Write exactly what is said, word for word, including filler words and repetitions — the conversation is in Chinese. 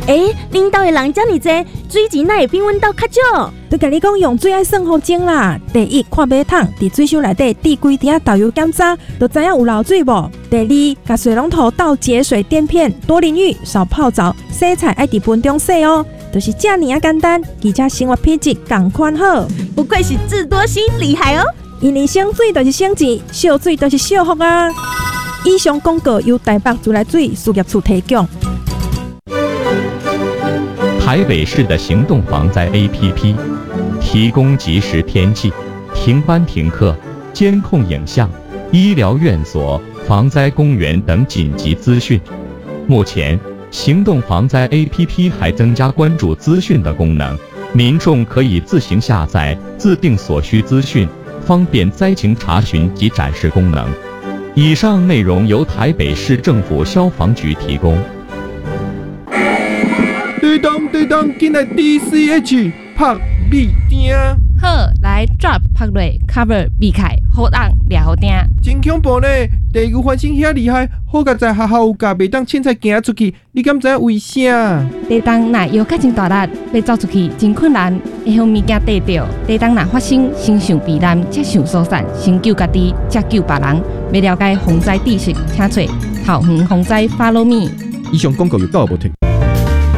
诶，恁兜的人遮尔济，水钱哪会比阮兜较少？ 就甲你讲用水爱算好钟啦。第一，看马桶伫水箱内底滴几滴导游检查，就知影有漏水无。第二，甲水龙头倒节水垫片，多淋浴，少泡澡，洗菜爱伫盆中洗哦。就是这尔啊简单，而且生活品质同款好。 不愧是智多星，厉害哦！ 因为省水就是省钱，少水就是少福啊！以上广告由台北自来水事业处提供。 台北市的行动防灾 A P P 提供即时天气、停班停课、监控影像、医疗院所、防灾公园等紧急资讯。目前，行动防灾 A P P 还增加关注资讯的功能，民众可以自行下载，自定所需资讯，方便灾情查询及展示功能。以上内容由台北市政府消防局提供。 对当对当，进来 D C H 拍米丁。 好，来 drop 拍落 cover 避开，好当掠好定。 真恐怖呢！地球翻身遐厉害，好甲在学校有教，袂当凊彩行出去。你敢知为啥？ 地动若摇较真大力，要走出去真困难，会向物件跌着。地动若发生，先想避难，才想疏散，先救家己，才救别人。要了解防灾知识，请找校园防灾 Follow Me。 以上广告由教育部提供。